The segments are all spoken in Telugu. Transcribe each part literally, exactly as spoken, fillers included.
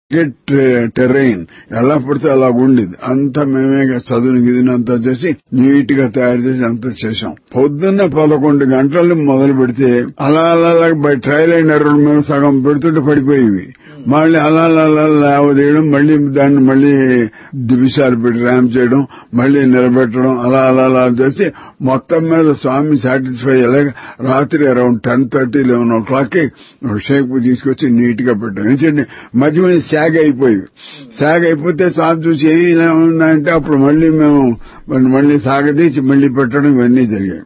గెట్ టెరైన్ ఎలా పడితే అలా ఉండేది. అంతా మేమే చదువుని గిదిని అంతా చేసి నీట్ గా తయారు చేసి అంతా చేశాం. పొద్దున్న పదకొండు గంటలు మొదలు పెడితే అలా అలా బై ట్రయల్ అండ్ ఎర్రర్ మేము సగం పెడుతుంటే పడిపోయేవి. మళ్ళీ అలా అలా లేవదీయడం, మళ్లీ దాన్ని మళ్లీ దివిసారి పెట్టి ర్యాంప్ చేయడం, మళ్లీ నిలబెట్టడం, అలా అలా అలా చేసి మొత్తం మీద స్వామి సాటిస్ఫై అయ్యేలాగా రాత్రి అరౌండ్ టెన్ థర్టీ లెవెన్ ఓ క్లాక్ కి షేక్ తీసుకొచ్చి నీట్ గా పెట్టాం. ఎందుకంటే మధ్య మధ్య శాగ్ అయిపోయి శాగ్ అయిపోతే సాగు చూసి ఏమి ఇలా ఉందంటే అప్పుడు మళ్లీ మేము మళ్లీ సాగదీసి మళ్లీ పెట్టడం ఇవన్నీ జరిగాయి.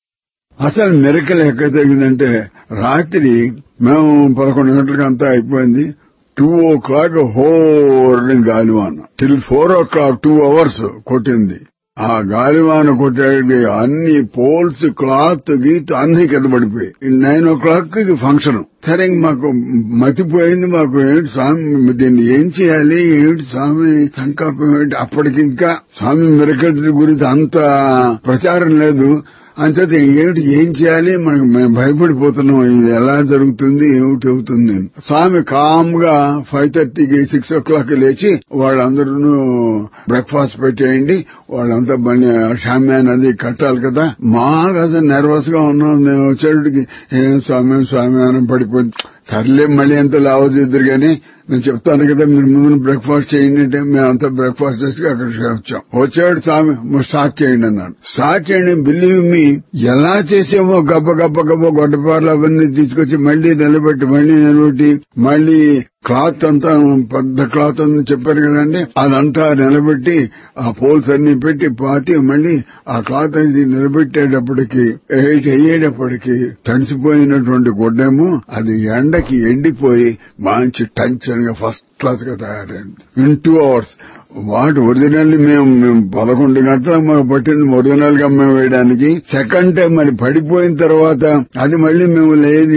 అసలు మిరకల్ ఎక్కడ జరిగిందంటే రాత్రి మేము పదకొండు గంటలకు అంతా అయిపోయింది. టూ ఓ క్లాక్ హోర్ని గాలివాన టిల్ ఫోర్ ఓ క్లాక్ టూ అవర్స్ కొట్టింది. ఆ గాలివాన కొట్టే అన్ని పోల్స్ క్లాత్ గీత్ అన్ని కింద పడిపోయి నైన్ ఓ క్లాక్ కి ఫంక్షన్. సరే మాకు మతిపోయింది. మాకు ఏంటి స్వామి దీన్ని ఏం చేయాలి, ఏంటి స్వామి సంకల్పం ఏంటి. అప్పటికి ఇంకా స్వామి మిరకల్స్ గురించి అంత ప్రచారం లేదు. అంచేత ఏమిటి ఏం చేయాలి, మనకు మేము భయపడిపోతున్నాం, ఇది ఎలా జరుగుతుంది ఏమిటి అవుతుంది. స్వామి కామ్ గా ఫైవ్ థర్టీకి సిక్స్ ఓ క్లాక్ లేచి వాళ్ళందరూ బ్రేక్ఫాస్ట్ పెట్టేయండి, వాళ్ళంతా బండి షామ్యాన్ అది కట్టాలి కదా. మాకు అసలు నర్వస్ గా ఉన్నాం. మేము వచ్చేటికి ఏం స్వామి స్వామి అని పడిపోయింది. సర్లే మళ్ళీ ఎంత లావద్దు గానీ నేను చెప్తాను కదా మీరు ముందు బ్రేక్ఫాస్ట్ చేయండి అంటే మేమంతా బ్రేక్ఫాస్ట్ చేసి అక్కడికి వచ్చాం. వచ్చాడు స్వామి స్టార్ట్ చేయండి అన్నాడు. స్టార్ట్ చేయండి. బిలీవ్ మీ ఎలా చేసామో గబ్బ గబ్బ గబ్బ గొడ్డపార్లు అవన్నీ తీసుకొచ్చి మళ్లీ నిలబెట్టి మళ్లీ నిలబెట్టి మళ్లీ క్లాత్ అంతా పెద్ద క్లాత్ అని చెప్పారు కదండి, అదంతా నిలబెట్టి ఆ పోల్స్ అన్ని పెట్టి పాతి మళ్లీ ఆ క్లాత్ అనేది నిలబెట్టేటప్పటికి ఎయిట్ అయ్యేటప్పటికి తడిసిపోయినటువంటి గుడ్డేమో అది ఎండకి ఎండిపోయి మంచి టంచన్ గా ఫస్ట్ క్లాస్ గా తయారైంది ఇన్ టూ అవర్స్. వాటి ఒరిజినల్ మేము మేము పదకొండు గంటలకు మాకు పట్టింది ఒరిజినల్ గా మేము వేయడానికి. సెకండ్ టైం మరి పడిపోయిన తర్వాత అది మళ్లీ మేము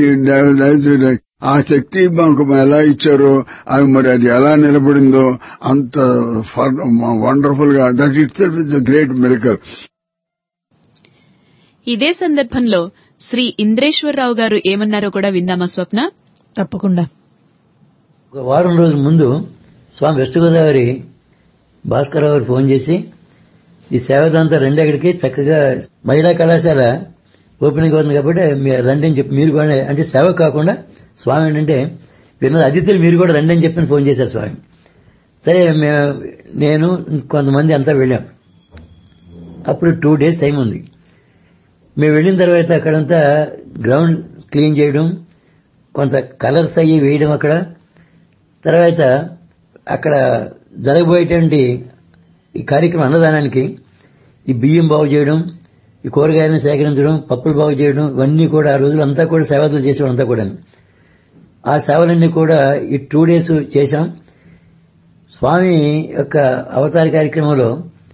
లేదు ఆ శక్తి మాకు ఎలా ఇచ్చారో అవి మరి అది ఎలా నిలబడిందో అంత వండర్ఫుల్ గా that it self is a great miracle. ఇదే సందర్భంలో శ్రీ ఇంద్రేశ్వరరావు గారు ఏమన్నారో కూడా విందామా స్వప్న? తప్పకుండా. ఒక వారం రోజుల ముందు స్వామి వెస్ట్ గోదావరి భాస్కర్ రావు ఫోన్ చేసి ఈ సేవదంతా రెండెక్కడికి చక్కగా మహిళా కళాశాల ఓపెనింగ్ అవుతుంది కాబట్టి మీరు రండి అని చెప్పి మీరు కూడా అంటే సేవ కాకుండా స్వామి ఏంటంటే విన్న అతిథులు మీరు కూడా రండి అని చెప్పి ఫోన్ చేశారు స్వామి. సరే నేను కొంతమంది అంతా వెళ్ళాం. అప్పుడు టూ డేస్ టైం ఉంది. మేము వెళ్ళిన తర్వాత అక్కడంతా గ్రౌండ్ క్లీన్ చేయడం, కొంత కలర్స్ అయ్యి వేయడం, అక్కడ తర్వాత అక్కడ జరగబోయేటువంటి ఈ కార్యక్రమం అన్నదానానికి ఈ బియ్యం బాగు చేయడం, ఈ కూరగాయలను సేకరించడం, పప్పులు బాగు చేయడం, ఇవన్నీ కూడా ఆ రోజులు అంతా కూడా సేవలు చేసేవాడు అంతా కూడా. ఆ సేవలన్నీ కూడా ఈ టూ డేస్ చేశాం. స్వామి యొక్క అవతార కార్యక్రమంలో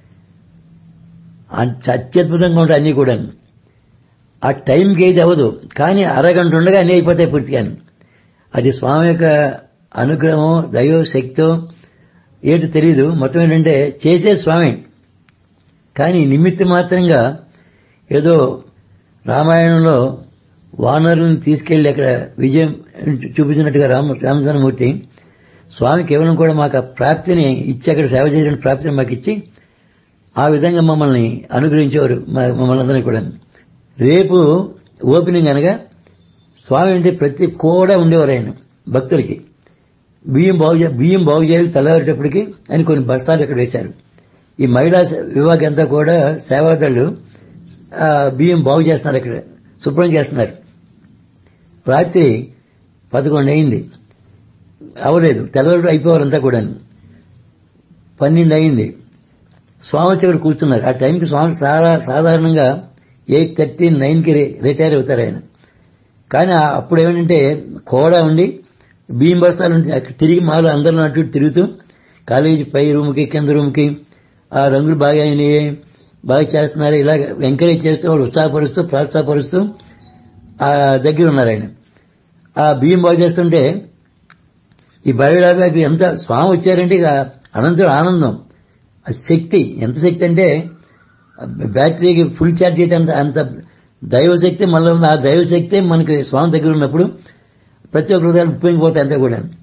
అత్యద్భుతంగా ఉంటాయి అన్ని కూడా. ఆ టైంకి ఏది అవ్వదు, కానీ అరగంట ఉండగా అన్ని అయిపోతాయి పూర్తిగా. అది స్వామి యొక్క అనుగ్రహం, దైవ శక్తో ఏంటో తెలియదు. మొత్తం ఏంటంటే చేసే స్వామి, కానీ నిమిత్త మాత్రంగా ఏదో రామాయణంలో వానరులను తీసుకెళ్లి అక్కడ విజయం చూపించినట్టుగా రామ రామచంద్రమూర్తి స్వామి కేవలం కూడా మాకు ఆ ప్రాప్తిని ఇచ్చి అక్కడ సేవ చేసిన ప్రాప్తిని మాకు ఇచ్చి ఆ విధంగా మమ్మల్ని అనుగ్రహించేవారు మమ్మల్ని అందరినీ కూడా. రేపు ఓపెనింగ్ అనగా స్వామి అంటే ప్రతి కూడా ఉండేవారు ఆయన భక్తులకి. బియ్యం బాగు బియ్యం బాగు చేయాలి తెల్లవారేటప్పటికి అని కొన్ని బస్తాలు ఇక్కడ వేశారు. ఈ మహిళా విభాగం అంతా కూడా సేవాదారులు బియ్యం బాగు చేస్తున్నారు, ఇక్కడ శుభ్రం చేస్తున్నారు. రాత్రి పదకొండు అయింది, అవలేదు, తెల్లవారు అయిపోవాలంతా కూడా. పన్నెండు అయింది, స్వామి వచ్చి ఇక్కడ కూర్చున్నారు. ఆ టైంకి స్వామి చాలా సాధారణంగా ఎయిట్ థర్టీ నైన్కి రిటైర్ అవుతారు ఆయన. కానీ అప్పుడు ఏమంటే కోడా ఉండి బియ్యం బస్తాలు ఉంటే అక్కడ తిరిగి మాలో అందరిలో అటు తిరుగుతూ కాలేజీ పై రూమ్కి కింద రూమ్కి ఆ రంగులు బాగా అయినాయి, బాగా చేస్తున్నారు, ఇలా ఎంకరేజ్ చేస్తూ వాళ్ళు ఉత్సాహపరుస్తూ ప్రోత్సాహపరుస్తూ ఆ దగ్గర ఉన్నారు ఆయన. ఆ బియ్యం బాగు చేస్తుంటే ఈ బయోడాబీ ఎంత స్వామి వచ్చారంటే ఇక అనంతరం ఆనందం. ఆ శక్తి ఎంత శక్తి అంటే బ్యాటరీకి ఫుల్ ఛార్జ్ అయితే అంత అంత దైవశక్తి మళ్ళీ ఆ దైవశక్తి మనకి స్వామి దగ్గర ఉన్నప్పుడు ప్రతి ఒక్క హృదయాలు ఉప్పొంగిపోతాయి అంతా కూడా.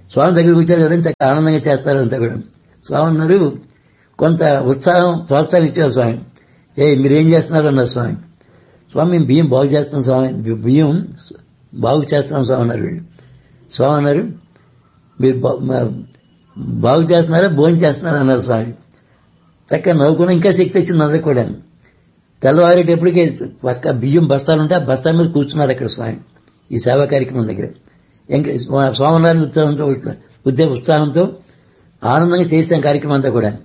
స్వామి దగ్గరికి వచ్చారు కదా చక్కగా ఆనందంగా చేస్తారు అంతా కూడా. స్వామి అన్నారు, కొంత ఉత్సాహం ప్రోత్సాహం ఇచ్చారు స్వామి. ఏ మీరేం చేస్తున్నారు అన్నారు స్వామి. స్వామి మేము బియ్యం బాగు చేస్తాం స్వామి, బియ్యం బాగు చేస్తున్నాం స్వామి అన్నారు వీళ్ళు. స్వామి అన్నారు, మీరు బాగు చేస్తున్నారా భోజనం చేస్తున్నారా అన్నారు స్వామి. చక్కగా నవ్వుకున్నా ఇంకా శక్తి వచ్చింది అందరికి కూడా. తెల్లవారేటప్పటికే పక్క బియ్యం బస్తాలు ఉంటే ఆ బస్తాల మీద కూర్చున్నారు అక్కడ స్వామి ఈ సేవా కార్యక్రమం దగ్గర. ఇంకా స్వామివారి ఉత్సాహంతో ఉద్దే ఉత్సాహంతో ఆనందంగా చేసాం కార్యక్రమం అంతా కూడా.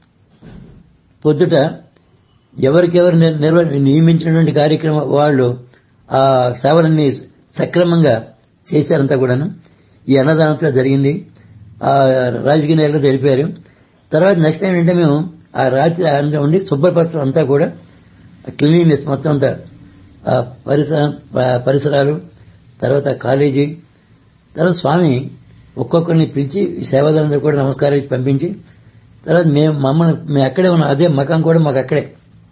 పొద్దుట ఎవరికెవరు నిర్వ నియమించినటువంటి కార్యక్రమం వాళ్ళు ఆ సేవలన్నీ సక్రమంగా చేశారంతా కూడాను. ఈ అన్నదానంతో జరిగింది. ఆ రాజకీయ నేతలు తెలిపారు. తర్వాత నెక్స్ట్ టైం ఏంటంటే మేము ఆ రాత్రి ఉండి శుభ్రపరచడం అంతా కూడా క్లీనింగ్నెస్ మొత్తం అంతా పరిసర పరిసరాలు తర్వాత కాలేజీ తర్వాత స్వామి ఒక్కొక్కరిని పిలిచి సేవాదారులందరూ కూడా నమస్కారం ఇచ్చి పంపించి తర్వాత మేము మమ్మల్ని మేము అక్కడే ఉన్నాం. అదే మకాం కూడా మాకు అక్కడే.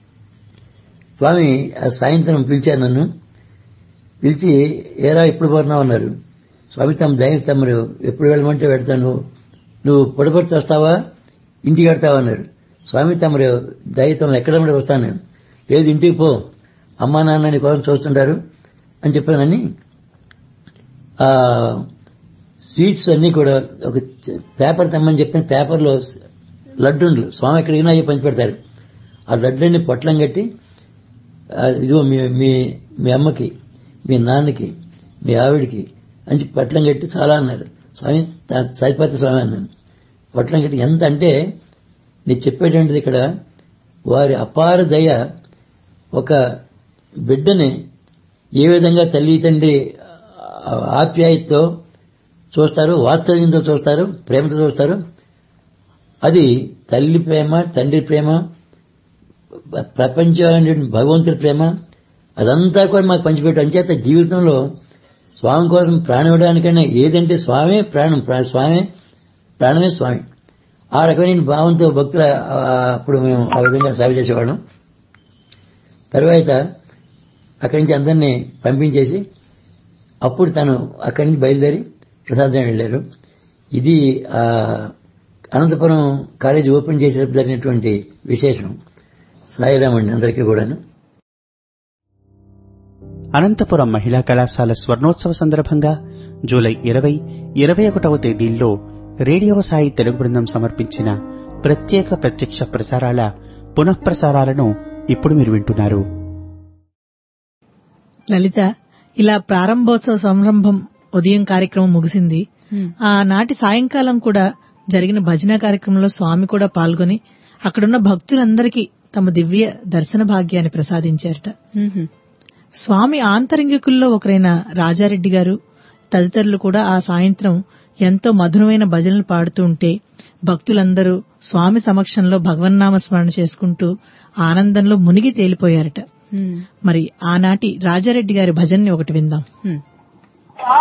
స్వామి సాయంత్రం పిలిచారు నన్ను. పిలిచి ఏరా ఎప్పుడు పోతున్నావు అన్నారు. స్వామి తమ దయ తమరు ఎప్పుడు వెళ్ళమంటే వెళ్తాను, నువ్వు పొడపడితే వస్తావా ఇంటికి వెళ్తావా అన్నారు. స్వామి తమరు దయ తమరు ఎక్కడ వస్తాను నేను. లేదు ఇంటికి పో, అమ్మా నాన్న నీ కోసం చూస్తుంటారు అని చెప్పానని ఆ స్వీట్స్ అన్ని కూడా ఒక పేపర్ తెమ్మని చెప్పిన పేపర్లో లడ్డుండ్లు స్వామి ఎక్కడికైనా అయ్యి పంచి పెడతారు. ఆ లడ్లన్నీ పొట్లం కట్టి ఇదిగో మీ మీ మీ అమ్మకి మీ నాన్నకి మీ ఆవిడికి అని పొట్లం కట్టి చాలా అన్నారు. స్వామి సైపతి స్వామి అన్నాను. పొట్లం కట్టి ఎంత అంటే నేను చెప్పేటువంటిది ఇక్కడ వారి అపార దయ ఒక బిడ్డని ఏ విధంగా తల్లి తండ్రి ఆప్యాయతతో చూస్తారు, వాత్సల్యంతో చూస్తారు, ప్రేమతో చూస్తారు. అది తల్లి ప్రేమ, తండ్రి ప్రేమ, ప్రపంచంలో భగవంతుడి ప్రేమ అదంతా కూడా మాకు పంచిపెట్టారు. అంచేత జీవితంలో స్వామి కోసం ప్రాణం ఇవ్వడానికైనా ఏదంటే స్వామే ప్రాణం, స్వామే ప్రాణమే స్వామి. ఆ రకమైన భావంతో భక్తుల అప్పుడు మేము ఆ విధంగా సేవ చేసేవాళ్ళం. తర్వాత అక్కడి నుంచి అందరినీ పంపించేసి అప్పుడు తను అక్కడి నుంచి బయలుదేరి ప్రసాదం వెళ్ళారు. ఇది ఆ అనంతపురం కాలేజీ ఓపెన్ చేసేటప్పుడు జరిగినటువంటి విశేషం. సాయిరామండి అందరికీ కూడాను. అనంతపురం మహిళా కళాశాల స్వర్ణోత్సవ సందర్భంగా జూలై ఇరవై ఇరవై ఒకటవ తేదీల్లో రేడియో సాయి తెలుగు బృందం సమర్పించిన ప్రత్యేక ప్రత్యక్ష ప్రసారాల పునఃప్రసారాలను ఇప్పుడు మీరు వింటున్నారు. లలిత, ఇలా ప్రారంభోత్సవ సంరంభం ఉదయం కార్యక్రమం ముగిసింది. ఆనాటి సాయంకాలం కూడా జరిగిన భజన కార్యక్రమంలో స్వామి కూడా పాల్గొని అక్కడున్న భక్తులందరికీ తమ దివ్య దర్శన భాగ్యాన్ని ప్రసాదించారట. స్వామి ఆంతరంగికుల్లో ఒకరైన రాజారెడ్డి గారు తదితరులు కూడా ఆ సాయంత్రం ఎంతో మధురమైన భజనలు పాడుతూ ఉంటే భక్తులందరూ స్వామి సమక్షంలో భగవన్నామ స్మరణ చేసుకుంటూ ఆనందంలో మునిగి తేలిపోయారట. మరి ఆనాటి రాజారెడ్డి గారి భజన్ని ఒకటి విందాం.